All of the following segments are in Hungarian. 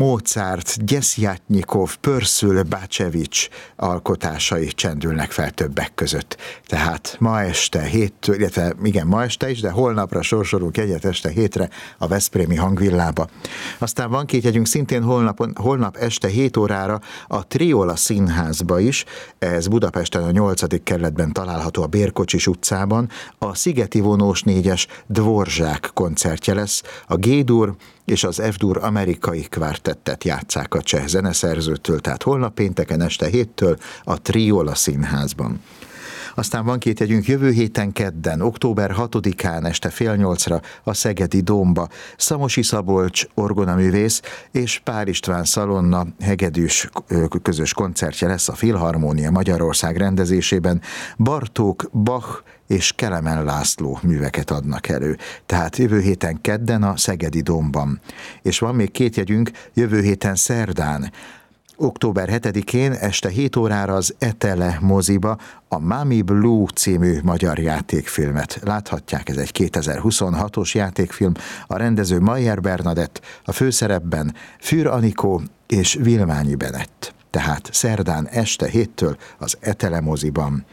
Mozart, Gyesjátnyikov, Pörszül, Bácsevics alkotásai csendülnek fel többek között. Tehát ma este héttől, illetve igen, ma este is, de holnapra sorsolunk egyet este hétre a Veszprémi Hangvillába. Aztán van két jegyünk szintén holnap este 7 órára a Triola Színházba is, ez Budapesten a 8. kerületben található a Bérkocsis utcában, a Szigeti vonós 4-es Dvorzsák koncertje lesz, a G-dur és az F-dur amerikai kvártettet játsszák a cseh zeneszerzőtől, tehát holnap pénteken este 7-től a Triola Színházban. Aztán van két jegyünk jövő héten kedden, október 6-án este fél 8-ra a Szegedi Dómba. Szamosi Szabolcs orgonaművész és Pál István Szalonna hegedűs közös koncertje lesz a Filharmónia Magyarország rendezésében. Bartók, Bach és Kelemen László műveket adnak elő. Tehát jövő héten kedden a Szegedi Dómban. És van még két jegyünk jövő héten szerdán, október 7-én este 7 órára az Etele moziba a Mami Blue című magyar játékfilmet láthatják. Ez egy 2026-os játékfilm, a rendező Mayer Bernadett, a főszerepben Für Anikó és Vilmányi Benett. Tehát szerdán este 7-től az Etele moziban.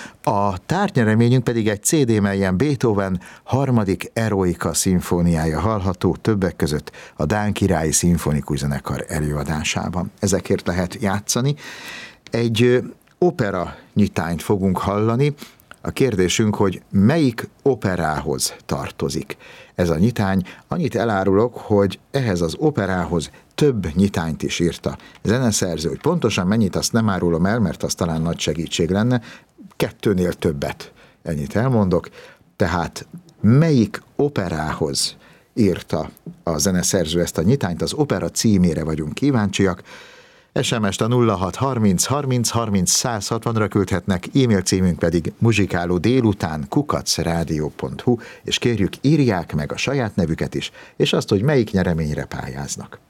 A tárgynyereményünk pedig egy CD, melyen Beethoven 3. Eroica szimfóniája hallható, többek között a Dán Királyi Szimfonikus Zenekar előadásában. Ezekért lehet játszani. Egy opera nyitányt fogunk hallani. A kérdésünk, hogy melyik operához tartozik ez a nyitány. Annyit elárulok, hogy ehhez az operához több nyitányt is írta zeneszerző, hogy pontosan mennyit, azt nem árulom el, mert az talán nagy segítség lenne. 2-nél többet, ennyit elmondok. Tehát melyik operához írta a zeneszerző ezt a nyitányt, az opera címére vagyunk kíváncsiak. SMS-t a 0630 30 30 160-ra küldhetnek, e-mail címünk pedig muzsikálódélután @radio.hu, és kérjük, írják meg a saját nevüket is, és azt, hogy melyik nyereményre pályáznak.